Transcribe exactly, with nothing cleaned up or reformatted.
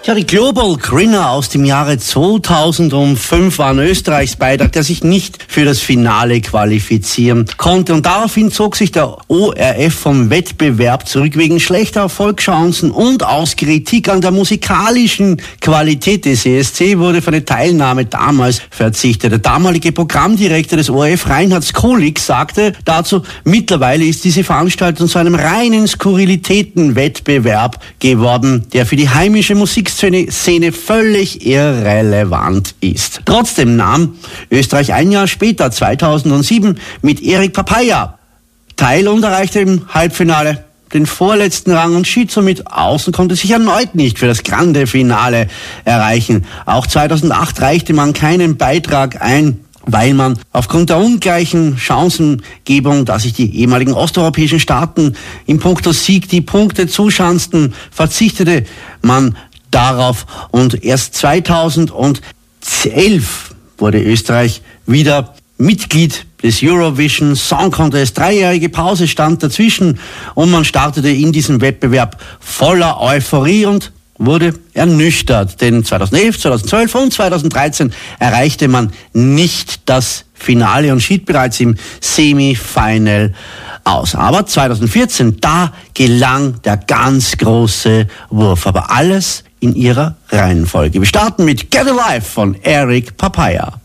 Ja, die Global Grinner aus dem Jahre zweitausendfünf waren Österreichs Beitrag, der sich nicht für das Finale qualifizieren konnte. Und daraufhin zog sich der O R F vom Wettbewerb zurück wegen schlechter Erfolgschancen und aus Kritik an der musikalischen Qualität des E S C wurde für eine Teilnahme damals verzichtet. Der damalige Programmdirektor des O R F, Reinhard Skolik, sagte dazu, mittlerweile ist diese Veranstaltung zu einem reinen Skurrilitätenwettbewerb geworden, der für die heimische Musikszene Szene völlig irrelevant ist. Trotzdem nahm Österreich ein Jahr später, zweitausendsieben, mit Erik Papaya teil und erreichte im Halbfinale den vorletzten Rang und schied somit aus und konnte sich erneut nicht für das Grande Finale erreichen. Auch zweitausendacht reichte man keinen Beitrag ein, weil man aufgrund der ungleichen Chancengebung, dass sich die ehemaligen osteuropäischen Staaten im Punkto Sieg die Punkte zuschanzten, verzichtete man darauf und erst zweitausendelf wurde Österreich wieder Mitglied des Eurovision Song Contest. Dreijährige Pause stand dazwischen und man startete in diesem Wettbewerb voller Euphorie und wurde ernüchtert, denn zweitausendelf, zweitausendzwölf und zweitausenddreizehn erreichte man nicht das Finale und schied bereits im Semifinal aus. Aber zweitausendvierzehn, da gelang der ganz große Wurf. Aber alles in ihrer Reihenfolge. Wir starten mit Get Alive von Erik Papaya.